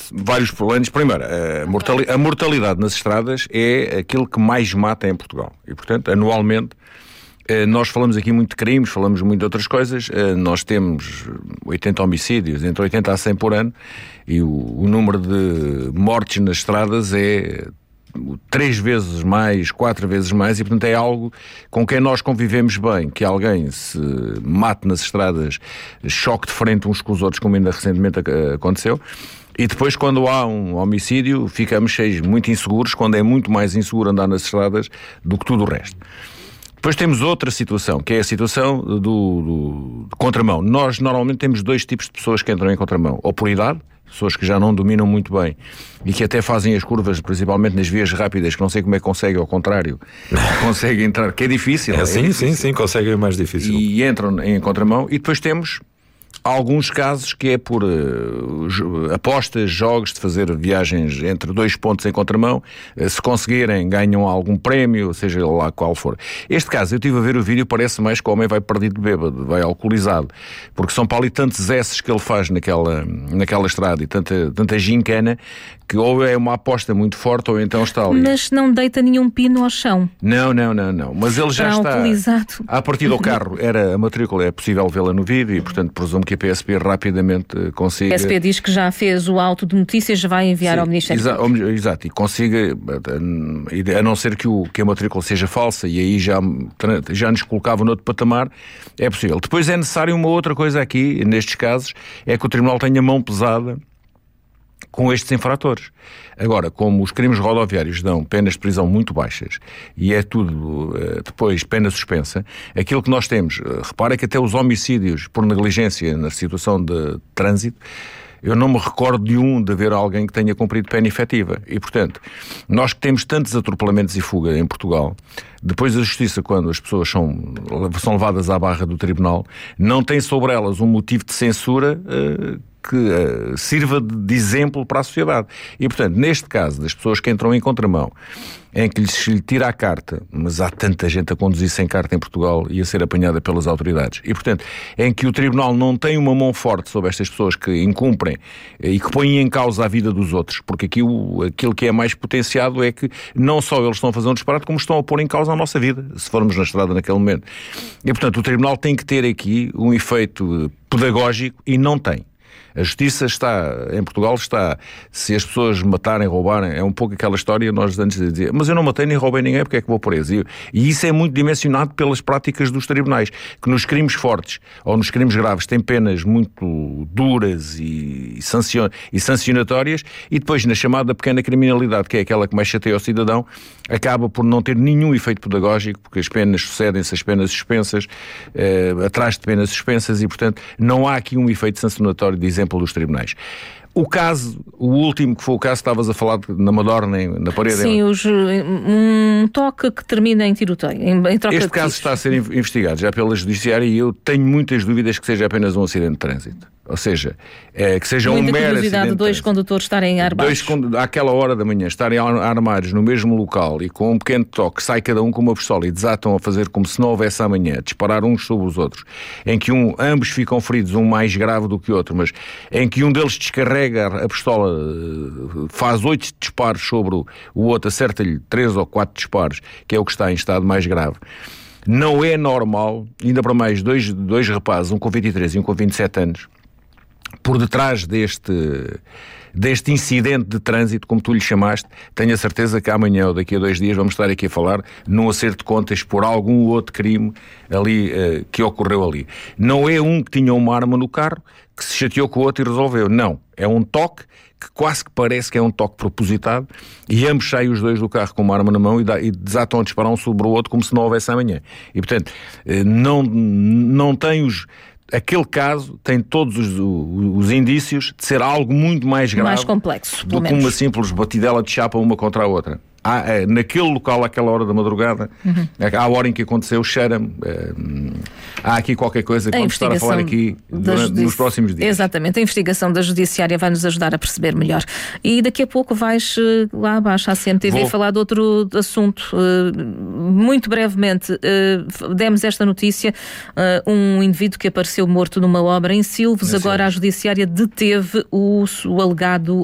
vários problemas. Primeiro, a mortalidade nas estradas é aquilo que mais mata em Portugal. E, portanto, anualmente, nós falamos aqui muito de crimes, falamos muito de outras coisas. Nós temos 80 homicídios, entre 80 a 100 por ano, e o número de mortes nas estradas é 3 vezes mais, 4 vezes mais, e portanto é algo com quem nós convivemos bem, que alguém se mate nas estradas, choque de frente uns com os outros, como ainda recentemente aconteceu. E depois, quando há um homicídio, ficamos muito inseguros, quando é muito mais inseguro andar nas estradas do que tudo o resto. Depois temos outra situação, que é a situação do contramão. Nós normalmente temos 2 tipos de pessoas que entram em contramão, ou por idade, pessoas que já não dominam muito bem e que até fazem as curvas, principalmente nas vias rápidas, que não sei como é que conseguem, ao contrário, conseguem entrar, que é difícil. Sim, conseguem mais difícil. E entram em contramão. E depois temos alguns casos que é por apostas, jogos, de fazer viagens entre 2 pontos em contramão. Se conseguirem, ganham algum prémio, seja lá qual for. Este caso, eu estive a ver o vídeo, parece mais que o homem vai perdido bêbado, vai alcoolizado, porque são para ali tantos S's que ele faz naquela estrada e tanta gincana, que ou é uma aposta muito forte ou então está ali. Mas não deita nenhum pino ao chão. Não. Mas ele já está alcoolizado. A partir do carro, a matrícula é possível vê-la no vídeo e, portanto, presumo que a PSP rapidamente consiga... A PSP diz que já fez o auto de notícias, já vai enviar ao Ministério Público. Exato, e consiga, a não ser que a matrícula seja falsa, e aí já nos colocava noutro patamar, é possível. Depois é necessário uma outra coisa aqui, nestes casos, é que o Tribunal tenha mão pesada com estes infratores. Agora, como os crimes rodoviários dão penas de prisão muito baixas e é tudo depois pena suspensa, aquilo que nós temos, repara que até os homicídios por negligência na situação de trânsito, eu não me recordo de haver alguém que tenha cumprido pena efetiva. E, portanto, nós que temos tantos atropelamentos e fuga em Portugal, depois a Justiça, quando as pessoas são levadas à barra do Tribunal, não tem sobre elas um motivo de censura que sirva de exemplo para a sociedade. E, portanto, neste caso, das pessoas que entram em contramão, em que lhe tira a carta, mas há tanta gente a conduzir sem carta em Portugal e a ser apanhada pelas autoridades, e, portanto, em que o Tribunal não tem uma mão forte sobre estas pessoas que incumprem e que põem em causa a vida dos outros, porque aquilo que é mais potenciado é que não só eles estão a fazer um disparate, como estão a pôr em causa a nossa vida, se formos na estrada naquele momento. E, portanto, o Tribunal tem que ter aqui um efeito pedagógico e não tem. A Justiça em Portugal está, se as pessoas matarem, roubarem, é um pouco aquela história, nós antes de dizer, mas eu não matei nem roubei ninguém, porque é que vou preso? E isso é muito dimensionado pelas práticas dos tribunais, que nos crimes fortes ou nos crimes graves têm penas muito duras e sancionatórias, e depois na chamada pequena criminalidade, que é aquela que mais chateia o cidadão, acaba por não ter nenhum efeito pedagógico, porque as penas sucedem-se às penas suspensas, atrás de penas suspensas, e portanto não há aqui um efeito sancionatório de exemplo dos tribunais. O último que foi o caso, estavas a falar na Madorna, na parede. Sim, um toque que termina em tiroteio. Este caso está a ser investigado já pela Judiciária e eu tenho muitas dúvidas que seja apenas um acidente de trânsito. Ou seja, que seja um mero acidente de 2 condutores estarem armados. Àquela hora da manhã, estarem armados no mesmo local e com um pequeno toque, sai cada um com uma pistola e desatam a fazer como se não houvesse amanhã, disparar uns sobre os outros, em que ambos ficam feridos, um mais grave do que o outro, mas em que um deles descarrega a pistola, faz 8 disparos sobre o outro, acerta-lhe 3 ou 4 disparos, que é o que está em estado mais grave. Não é normal, ainda para mais dois rapazes, um com 23 e um com 27 anos, por detrás deste incidente de trânsito, como tu lhe chamaste, tenho a certeza que amanhã ou daqui a 2 dias vamos estar aqui a falar num acerto de contas por algum outro crime ali, que ocorreu ali. Não é um que tinha uma arma no carro, que se chateou com o outro e resolveu. Não. É um toque que quase que parece que é um toque propositado e ambos saem os dois do carro com uma arma na mão e desatam a disparar um sobre o outro como se não houvesse amanhã. E, portanto, não tem aquele caso tem todos os indícios de ser algo muito mais grave, mais complexo, do que uma simples batidela de chapa uma contra a outra. Naquele local, àquela hora da madrugada, à hora em que aconteceu, cheira-me. Há aqui qualquer coisa que vamos estar a falar aqui nos próximos dias. Exatamente, a investigação da Judiciária vai nos ajudar a perceber melhor. E daqui a pouco vais lá abaixo à CMTV falar de outro assunto. Muito brevemente, demos esta notícia, um indivíduo que apareceu morto numa obra em Silves. Agora a Judiciária deteve o alegado